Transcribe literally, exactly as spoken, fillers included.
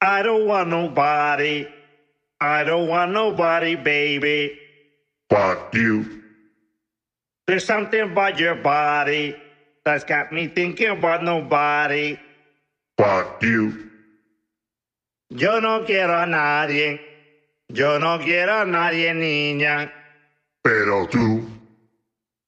I don't want nobody. I don't want nobody, baby. Fuck you. There's something about your body that's got me thinking about nobody. Fuck you. Yo no quiero a nadie. Yo no quiero a nadie, niña. Pero tú